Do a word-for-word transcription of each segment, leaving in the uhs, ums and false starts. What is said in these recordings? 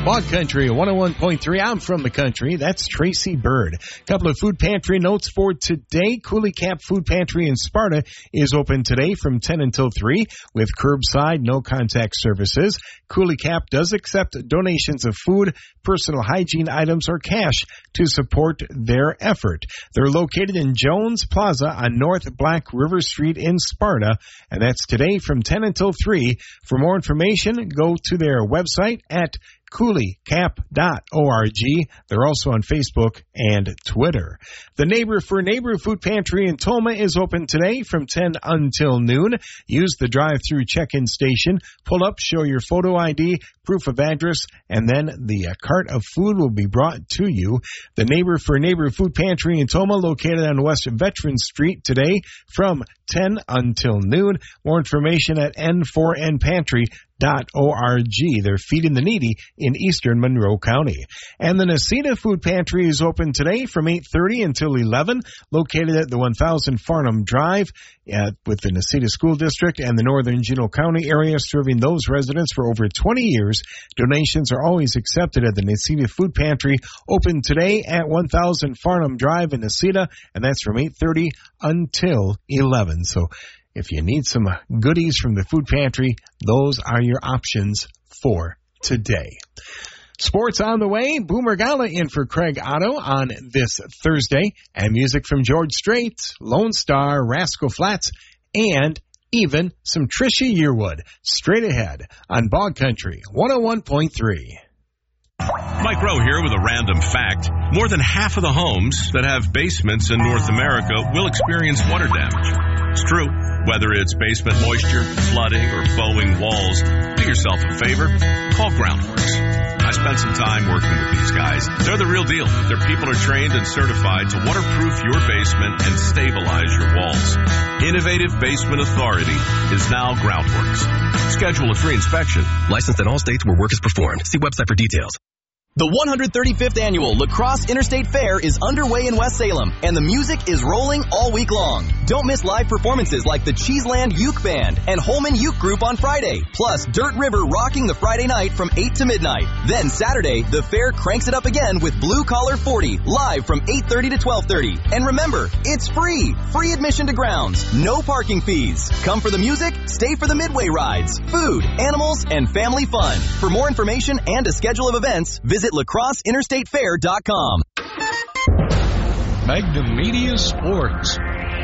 Bog Country one oh one point three. I'm from the country. That's Tracy Bird. A couple of food pantry notes for today. Coulee Cap Food Pantry in Sparta is open today from ten until three with curbside, no contact services. Coulee Cap does accept donations of food, personal hygiene items, or cash to support their effort. They're located in Jones Plaza on North Black River Street in Sparta, and that's today from ten until three. For more information, go to their website at coulee cap dot org. They're also on Facebook and Twitter. The Neighbor for Neighbor Food Pantry in Toma is open today from ten until noon. Use the drive-through check-in station. Pull up, show your photo I D, proof of address, and then the uh, cart of food will be brought to you. The Neighbor for Neighbor Food Pantry in Toma, located on West Veteran Street today from ten until noon. More information at n four n pantry dot org. They're feeding the needy in eastern Monroe County. And the Necedah Food Pantry is open today from eight thirty until eleven, located at the one thousand Farnham Drive uh, with the Necedah School District and the northern Juneau County area, serving those residents for over twenty years. Donations are always accepted at the Necedah Food Pantry, open today at one thousand Farnham Drive in Necedah, and that's from eight thirty until eleven. So if you need some goodies from the food pantry, those are your options for today. Sports on the way. Boomer Gala in for Craig Otto on this Thursday. And music from George Strait, Lone Star, Rascal Flatts, and even some Trisha Yearwood. Straight ahead on Bog Country one oh one point three. Mike Rowe here with a random fact. More than half of the homes that have basements in North America will experience water damage. It's true. Whether it's basement moisture, flooding, or bowing walls, do yourself a favor. Call Groundworks. I spent some time working with these guys. They're the real deal. Their people are trained and certified to waterproof your basement and stabilize your walls. Innovative Basement Authority is now Groundworks. Schedule a free inspection. Licensed in all states where work is performed. See website for details. The one hundred thirty-fifth Annual La Crosse Interstate Fair is underway in West Salem, and the music is rolling all week long. Don't miss live performances like the Cheeseland Uke Band and Holman Uke Group on Friday, plus Dirt River rocking the Friday night from eight to midnight. Then Saturday, the fair cranks it up again with Blue Collar forty, live from eight thirty to twelve thirty. And remember, it's free! Free admission to grounds, no parking fees. Come for the music, stay for the midway rides, food, animals, and family fun. For more information and a schedule of events, visit la crosse interstate fair dot com. Magnum Media Sports.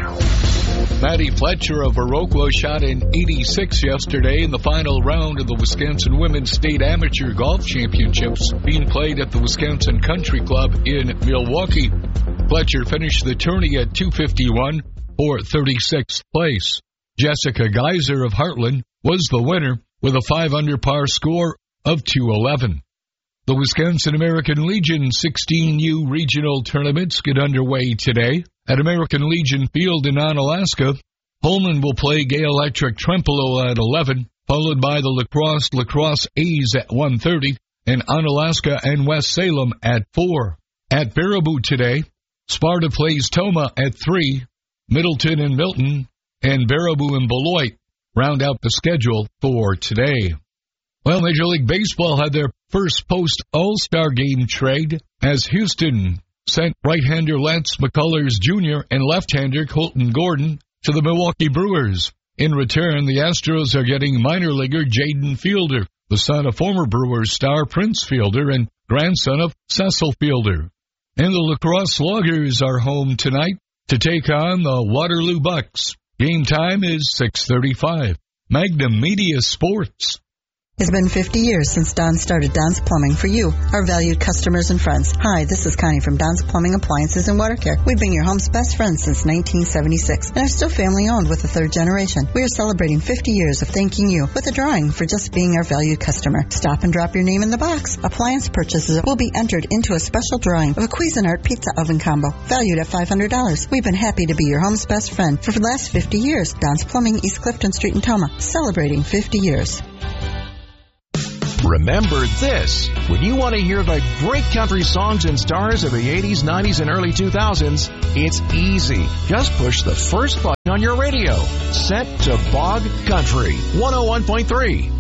Maddie Fletcher of Viroqua shot an eighty-six yesterday in the final round of the Wisconsin Women's State Amateur Golf Championships being played at the Wisconsin Country Club in Milwaukee. Fletcher finished the tourney at two fifty-one for thirty-sixth place. Jessica Geiser of Heartland was the winner with a five under par score of two eleven. The Wisconsin American Legion sixteen U regional tournaments get underway today at American Legion Field in Onalaska. Pullman will play Gay Electric Trempealeau at eleven, followed by the Lacrosse Lacrosse A's at one thirty, and Onalaska and West Salem at four. At Baraboo today, Sparta plays Toma at three, Middleton and Milton, and Baraboo and Beloit round out the schedule for today. Well, Major League Baseball had their first post-All-Star game trade as Houston sent right-hander Lance McCullers Junior and left-hander Colton Gordon to the Milwaukee Brewers. In return, the Astros are getting minor leaguer Jaden Fielder, the son of former Brewers star Prince Fielder and grandson of Cecil Fielder. And the Lacrosse Loggers are home tonight to take on the Waterloo Bucks. Game time is six thirty-five. Magnum Media Sports. It's been fifty years since Don started Don's Plumbing for you, our valued customers and friends. Hi, this is Connie from Don's Plumbing Appliances and Water Care. We've been your home's best friends since nineteen seventy-six and are still family-owned with the third generation. We are celebrating fifty years of thanking you with a drawing for just being our valued customer. Stop and drop your name in the box. Appliance purchases will be entered into a special drawing of a Cuisinart pizza oven combo, valued at five hundred dollars. We've been happy to be your home's best friend for the last fifty years. Don's Plumbing, East Clifton Street in Toma, celebrating fifty years. Remember this. When you want to hear the great country songs and stars of the eighties, nineties, and early two thousands, it's easy. Just push the first button on your radio. Set to Bog Country one oh one point three.